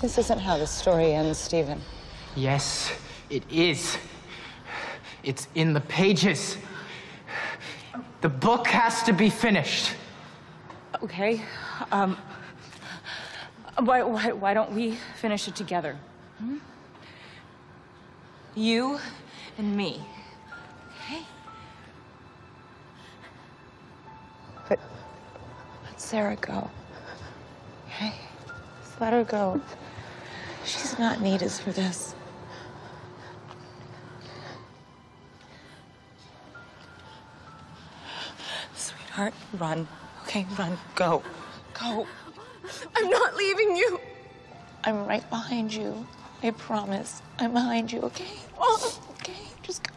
This isn't how the story ends, Stephen. Yes, it is. It's in the pages. The book has to be finished. Okay. Why don't we finish it together? Hmm? You and me. Okay? But let Sarah go. Okay? Just let her go. She's not needed for this. Sweetheart, run. Okay, run. Go. Go. I'm not leaving you. I'm right behind you. I promise. I'm behind you, okay? Oh, okay, just go.